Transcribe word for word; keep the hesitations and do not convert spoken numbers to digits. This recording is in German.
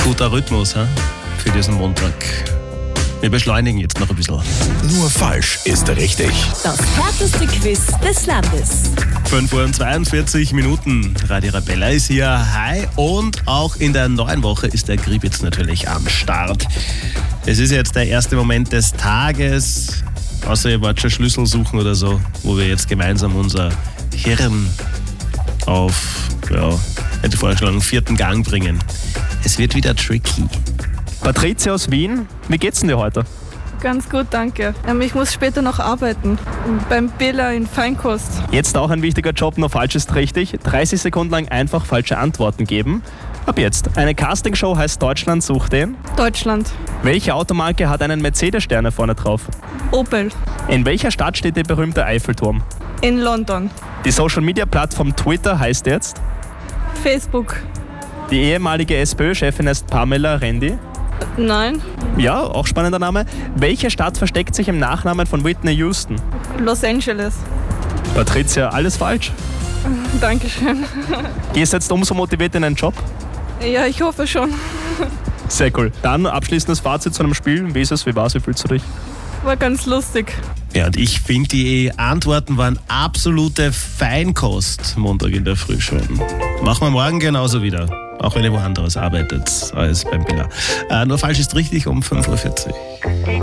Guter Rhythmus, hä? Für diesen Montag. Wir beschleunigen jetzt noch ein bisschen. Nur falsch ist richtig. Das härteste Quiz des Landes. fünf Uhr zweiundvierzig Minuten. Radio Arabella ist hier. Hi. Und auch in der neuen Woche ist der Griebitz natürlich am Start. Es ist jetzt der erste Moment des Tages. Außer ihr wollt schon Schlüssel suchen oder so, wo wir jetzt gemeinsam unser Hirn auf, ja, hätte vorgeschlagen, vierten Gang bringen. Es wird wieder tricky. Patricia aus Wien, wie geht's denn dir heute? Ganz gut, danke. Ähm, Ich muss später noch arbeiten. Beim Billa in Feinkost. Jetzt auch ein wichtiger Job, nur falsch ist richtig. dreißig Sekunden lang einfach falsche Antworten geben. Ab jetzt. Eine Castingshow heißt Deutschland sucht den. Deutschland. Welche Automarke hat einen Mercedes-Sterne vorne drauf? Opel. In welcher Stadt steht der berühmte Eiffelturm? In London. Die Social-Media-Plattform Twitter heißt jetzt? Facebook. Die ehemalige SPÖ-Chefin heißt Pamela Rendi. Nein. Ja, auch spannender Name. Welche Stadt versteckt sich im Nachnamen von Whitney Houston? Los Angeles. Patricia, alles falsch. Dankeschön. Gehst jetzt umso motiviert in einen Job? Ja, ich hoffe schon. Sehr cool. Dann abschließendes Fazit zu einem Spiel. Wie ist es? Wie war's? Wie fühlst du dich? War ganz lustig. Ja, und ich finde, die Antworten waren absolute Feinkost Montag in der Früh schon. Machen wir morgen genauso wieder. Auch wenn ihr woanders arbeitet als beim Billa. Äh, nur falsch ist richtig um fünf Uhr vierzig.